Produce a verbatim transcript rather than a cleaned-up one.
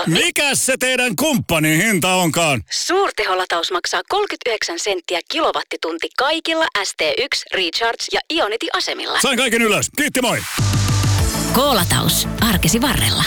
Mikä se teidän kumppanin hinta onkaan? Suurteholataus maksaa kolmekymmentäyhdeksän senttiä kilowattitunti kaikilla S T yksi, Recharge ja Ionity-asemilla. Sain kaiken ylös. Kiitti, moi! K-lataus. Arkesi varrella.